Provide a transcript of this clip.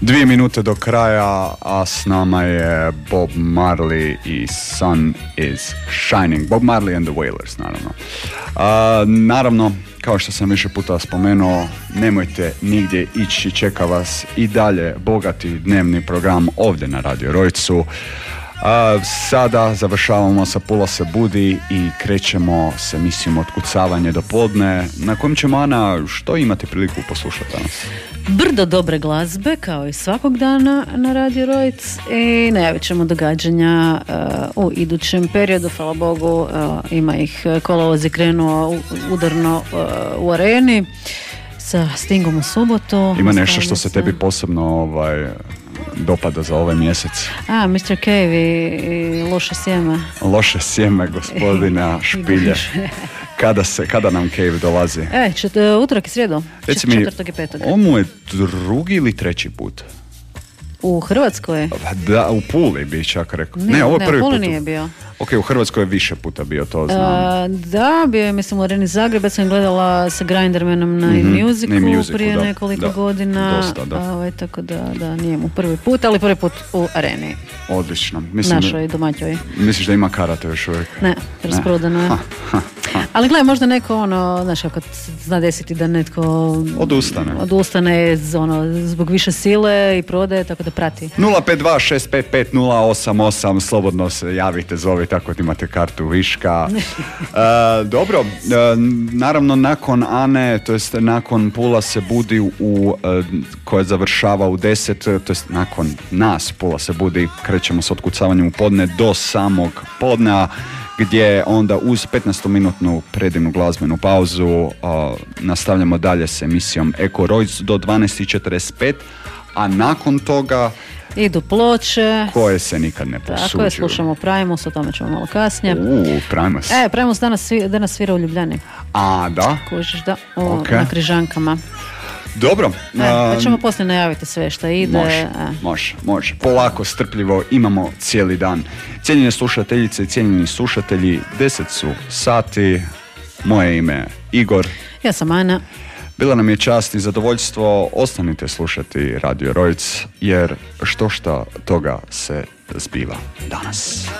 2 minute do kraja, a s nama je Bob Marley i Sun is Shining. Bob Marley and the Wailers, naravno. Naravno, kao što sam više puta spomenuo, nemojte nigdje ići, čeka vas i dalje bogati dnevni program ovdje na Radio Rojcu. Sada završavamo sa Pula se budi i krećemo s emisijom Otkucavanje do podne, na kojem ćemo, Ana, što imate priliku poslušati danas? Brdo dobre glazbe, kao i svakog dana na Radio Rojc, i najavit ćemo događanja u idućem periodu. Hvala Bogu, ima ih, kolovoz je krenuo udarno u Areni sa Stingom u subotu. Ima nešto što se tebi posebno dopada za ovaj mjesec? Mr. Cave i Loše sjeme. Loše sjeme gospodina Špilje. Kada nam Cave dolazi? Utorak i srijedu. Reci mi, 4. i 5. ovo mu je drugi ili treći put? U Hrvatskoj? Da, u Puli bi čak rekao. Ovo je prvi put. Puli nije bio. Ok, u Hrvatskoj je više puta bio, to znam. Da, bio je, mislim, u Areni Zagreb. Ja sam gledala sa Grindermanom na E-Musicu prije nekoliko godina. Dosta. Tako da nije mu prvi put, ali prvi put u Areni. Odlično. Našoj domaćoj. Misliš da ima karate još uvijek? Ne, rasprodano je. Ali gledaj, možda neko, znaš, kako zna desiti da netko odustane zbog više sile i prodaje, tako da prati. 052-655-088, slobodno se javite, zovite ako imate kartu viška. Dobro, naravno nakon Ane, to jest nakon Pula se budi koja završava u 10, to jest nakon nas Pula se budi, krećemo s otkucavanjem u podne do samog podnea, gdje onda uz 15-minutnu predivnu glazbenu pauzu nastavljamo dalje s emisijom Eko Rojc do 12:45, a nakon toga idu ploče koje se nikad ne posuđuju. Tako je, slušamo Primus, o tome ćemo malo kasnije. Primus. Primus danas svira u Ljubljani. A, da? Kužiš, da, na Križankama. Dobro. Ćemo poslije najaviti sve što ide. Može. Polako, strpljivo, imamo cijeli dan. Cijenjene slušateljice i cijenjeni slušatelji, 10 su sati. Moje ime je Igor. Ja sam Ana. Bila nam je čast i zadovoljstvo. Ostanite slušati Radio Rojc, jer što toga se zbiva danas.